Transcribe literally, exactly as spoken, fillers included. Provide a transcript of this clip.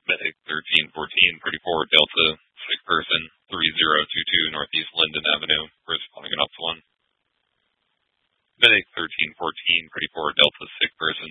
Medic thirteen fourteen, pretty forward Delta, sick person, three zero two two Northeast Linden Avenue, responding an up to one. Medic thirteen fourteen, pretty forward Delta, sick person,